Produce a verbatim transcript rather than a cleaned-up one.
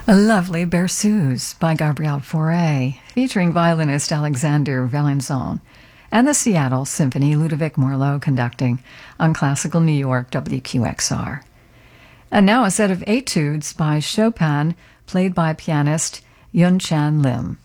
A lovely Berceuse by Gabrielle Fauré, featuring violinist Alexander Vallenzon, and the Seattle Symphony, Ludovic Morlot conducting on Classical New York W Q X R. And now a set of etudes by Chopin, played by pianist Yun Chan Lim.